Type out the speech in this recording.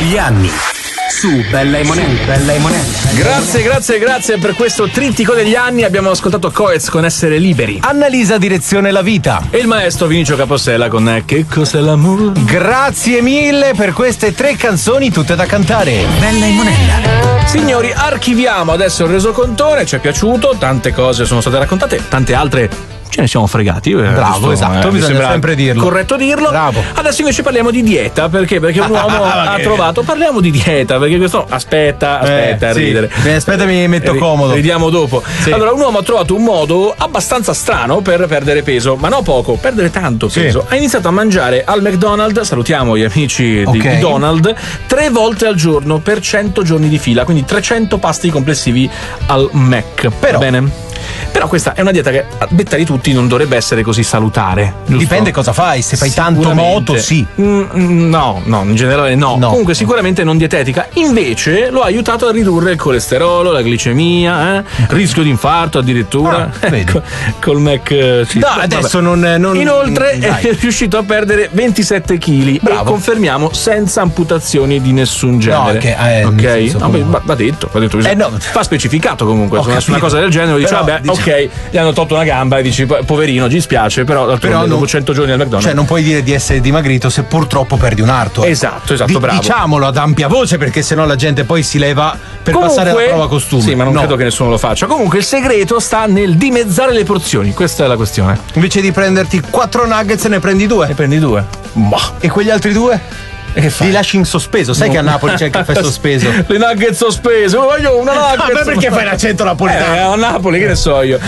degli anni su Bella e Monella. Grazie per questo trittico degli anni. Abbiamo ascoltato Coez con Essere Liberi, Annalisa Direzione La Vita e il maestro Vinicio Capossela con Che cos'è l'amore. Grazie mille per queste 3 canzoni tutte da cantare. Bella e Monella. Signori, archiviamo adesso il resocontone. Ci è piaciuto, tante cose sono state raccontate, tante altre ce ne siamo fregati. Bravo, esatto, bisogna sempre dirlo. Corretto dirlo. Bravo. Adesso invece parliamo di dieta, perché un uomo ha trovato. Parliamo di dieta, perché questo aspetta a ridere. Aspetta, mi metto comodo. Ridiamo dopo. Sì. Allora, un uomo ha trovato un modo abbastanza strano per perdere peso, ma no poco, perdere tanto peso. Sì. Ha iniziato a mangiare al McDonald's, salutiamo gli amici di Donald, 3 volte al giorno per 100 giorni di fila, quindi 300 pasti complessivi al Mac. Però, va bene? Però questa è una dieta che, a detta di tutti, non dovrebbe essere così salutare. Giusto? Dipende cosa fai, se fai tanto moto sì. No, in generale no. Comunque sicuramente non dietetica. Invece lo ha aiutato a ridurre il colesterolo, la glicemia, rischio di infarto addirittura. Vedi. Col Mac adesso non Inoltre è riuscito a perdere 27 kg e confermiamo senza amputazioni di nessun genere. Ok? Va detto. Va specificato comunque. Su una cosa del genere dice vabbè, ok, gli hanno tolto una gamba e dici poverino, ci spiace, però dopo 100 giorni al McDonald's. Cioè non puoi dire di essere dimagrito se purtroppo perdi un arto. Esatto, bravo. Diciamolo ad ampia voce, perché sennò la gente poi si leva per passare alla prova costume. Sì, ma non credo che nessuno lo faccia. Comunque il segreto sta nel dimezzare le porzioni, questa è la questione. Invece di prenderti 4 nuggets ne prendi 2. Ne prendi 2. E quegli altri 2? Li lasci in sospeso, sai che a Napoli c'è il caffè sospeso. Le nuggets sospese, voglio una nugget. Ma perché fai l'accento napoletano? A Napoli, che ne so io.